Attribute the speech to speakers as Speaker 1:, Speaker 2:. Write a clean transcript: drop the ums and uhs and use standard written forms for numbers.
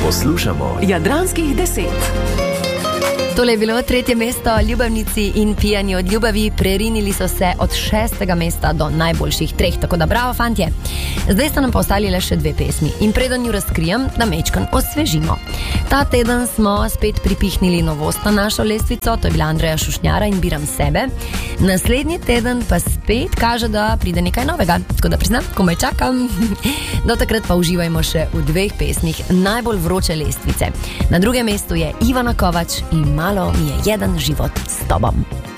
Speaker 1: Poslušamo Jadranskih 10.
Speaker 2: Tole je bilo 3. mesto, Ljubavnici in Pijani od ljubavi. Prerinili so se od 6. mesta do najboljših 3, tako da bravo, fantje. Zdaj sta nam pa ostali le še 2 pesmi in preden ju razkrijem, da mečkan osvežimo. Ta teden smo spet pripihnili novost na našo lestvico, to je bila Andreja Šušnjara in Biram sebe. Naslednji teden pa spet kaže, da pride nekaj novega, tako da priznam, komaj čakam. Do takrat pa uživajmo še v 2 pesmih najbolj vroče lestvice. Na 2. mestu je Ivana Kovač in Malo mi je jedan život s tobom.